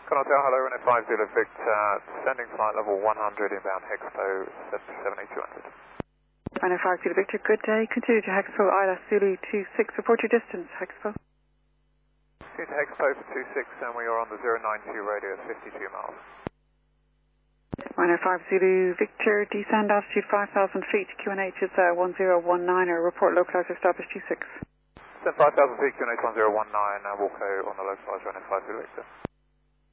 Hotel, hello, Runway 50 Victor, sending flight level 100 inbound Hexpo 78200. Runway 50 Victor, good day. Continue to Hexpo, ILS Zulu 26. Report your distance, Hexpo. Continue to Hexpo for 26 and we are on the 092 radio at 52 miles. Runway 50 Victor, descend altitude 5,000 feet, QNH is 1019, report localizer established 26. Send 5,000 feet, QNH 1019, Walko on the localizer runway 50 Victor.